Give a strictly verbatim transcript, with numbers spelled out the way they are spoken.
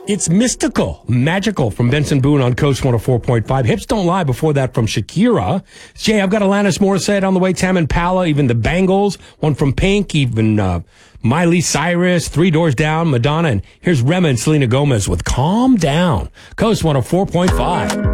It's mystical, magical from Benson Boone on Coast one oh four point five. Hips Don't Lie before that from Shakira. Jay, I've got Alanis Morissette on the way, Tam Impala, even the Bangles, one from Pink, even uh, Miley Cyrus, Three Doors Down, Madonna, and here's Rema and Selena Gomez with Calm Down. Coast one oh four point five.